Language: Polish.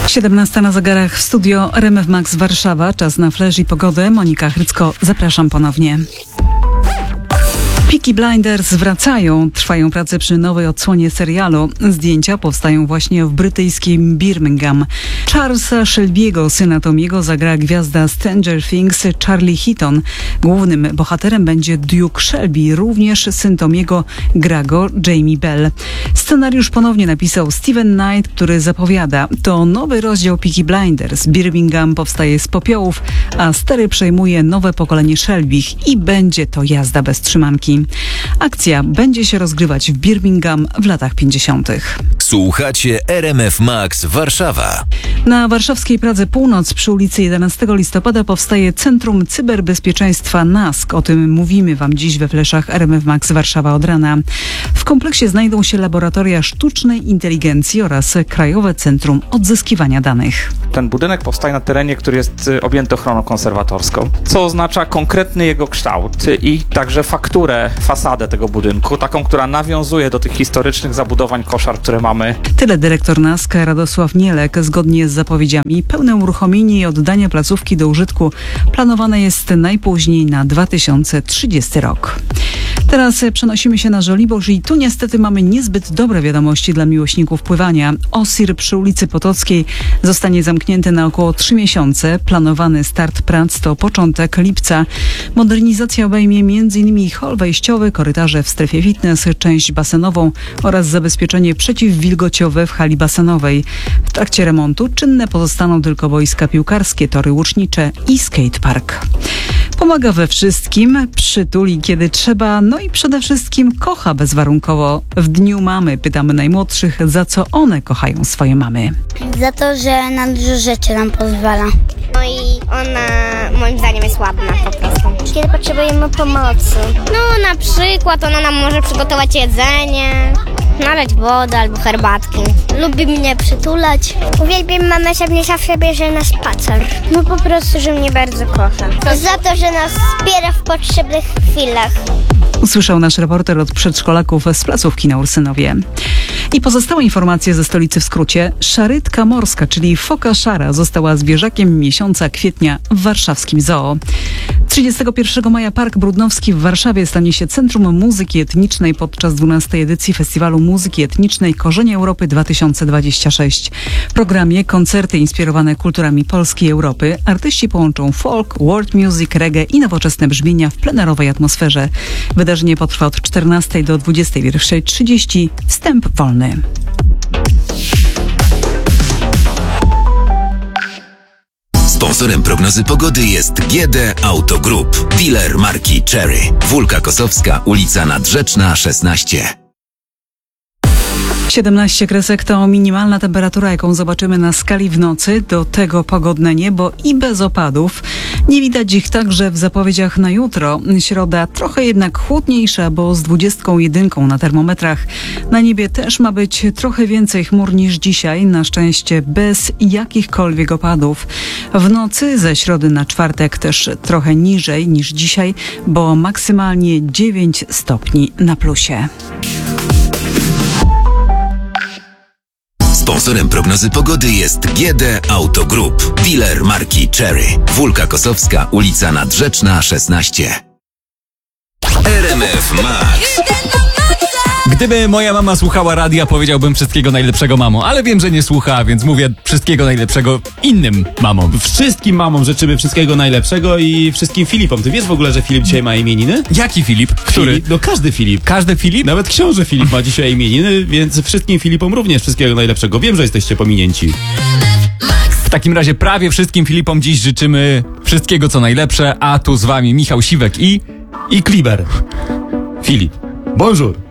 17 na zegarach w studio RMF Max Warszawa. Czas na flash i pogodę. Monika Hrycko, zapraszam ponownie. Peaky Blinders wracają. Trwają prace przy nowej odsłonie serialu. Zdjęcia powstają właśnie w brytyjskim Birmingham. Charlesa Shelby'ego, syna Tomiego, zagra gwiazda Stranger Things Charlie Heaton. Głównym bohaterem będzie Duke Shelby, również syn Tomiego, gra go Jamie Bell. Scenariusz ponownie napisał Steven Knight, który zapowiada: to nowy rozdział Peaky Blinders. Birmingham powstaje z popiołów, a stery przejmuje nowe pokolenie Shelby'ch i będzie to jazda bez trzymanki. Akcja będzie się rozgrywać w Birmingham w latach 50. Słuchacie RMF Max Warszawa. Na warszawskiej Pradze Północ przy ulicy 11 listopada powstaje Centrum Cyberbezpieczeństwa NASK. O tym mówimy Wam dziś we fleszach RMF Max Warszawa od rana. W kompleksie znajdą się laboratoria sztucznej inteligencji oraz Krajowe Centrum Odzyskiwania Danych. Ten budynek powstaje na terenie, który jest objęty ochroną konserwatorską, co oznacza konkretny jego kształt i także fakturę, fasadę tego budynku, taką, która nawiązuje do tych historycznych zabudowań koszar, które mamy. Tyle dyrektor NASK Radosław Mielek. Zgodnie z zapowiedziami pełne uruchomienie i oddanie placówki do użytku planowane jest najpóźniej na 2030 rok. Teraz przenosimy się na Żoliborz i tu niestety mamy niezbyt dobre wiadomości dla miłośników pływania. Osir przy ulicy Potockiej zostanie zamknięty na około 3 miesiące. Planowany start prac to początek lipca. Modernizacja obejmie m.in. hol wejściowy, korytarze w strefie fitness, część basenową oraz zabezpieczenie przeciwwilgociowe w hali basenowej. W trakcie remontu czynne pozostaną tylko boiska piłkarskie, tory łucznicze i skatepark. Pomaga we wszystkim, przytuli kiedy trzeba, no i przede wszystkim kocha bezwarunkowo. W Dniu Mamy pytamy najmłodszych, za co one kochają swoje mamy. Za to, że na dużo rzeczy nam pozwala. No i ona moim zdaniem jest ładna po prostu. Kiedy potrzebujemy pomocy. No na przykład ona nam może przygotować jedzenie, nalać wodę albo herbatki. Lubi mnie przytulać. Uwielbiam mamę, że mnie zawsze bierze na spacer. No po prostu, że mnie bardzo kocha. Za to, że nas wspiera w potrzebnych chwilach. Usłyszał nasz reporter od przedszkolaków z placówki na Ursynowie. I pozostałe informacje ze stolicy w skrócie. Szarytka morska, czyli foka szara, została zwierzakiem miesiąca kwietnia w warszawskim zoo. 31 maja Park Brudnowski w Warszawie stanie się Centrum Muzyki Etnicznej podczas 12. edycji Festiwalu Muzyki Etnicznej Korzenie Europy 2026. W programie koncerty inspirowane kulturami Polski i Europy. Artyści połączą folk, world music, reggae i nowoczesne brzmienia w plenerowej atmosferze. Wydarzenie potrwa od 14 do 21:30. Wstęp wolny. Sponsorem prognozy pogody jest GD Auto Group, dealer marki Cherry. Wólka Kosowska, ulica Nadrzeczna 16. 17 kresek to minimalna temperatura, jaką zobaczymy na skali w nocy. Do tego pogodne niebo i bez opadów. Nie widać ich także w zapowiedziach na jutro. Środa trochę jednak chłodniejsza, bo z 21 na termometrach. Na niebie też ma być trochę więcej chmur niż dzisiaj. Na szczęście bez jakichkolwiek opadów. W nocy ze środy na czwartek też trochę niżej niż dzisiaj, bo maksymalnie 9 stopni na plusie. Sponsorem prognozy pogody jest GD Auto Group, dealer marki Cherry. Wólka Kosowska, ulica Nadrzeczna 16. RMF Max. Gdyby moja mama słuchała radia, powiedziałbym wszystkiego najlepszego mamo, ale wiem, że nie słucha, więc mówię wszystkiego najlepszego innym mamom. Wszystkim mamom życzymy wszystkiego najlepszego i wszystkim Filipom. Ty wiesz w ogóle, że Filip dzisiaj ma imieniny? Jaki Filip? Który? Filip, no każdy Filip. Każdy Filip? Nawet książę Filip ma dzisiaj imieniny, więc wszystkim Filipom również wszystkiego najlepszego. Wiem, że jesteście pominięci. W takim razie prawie wszystkim Filipom dziś życzymy wszystkiego co najlepsze, a tu z wami Michał Siwek i Kliber. Filip. Bonjour.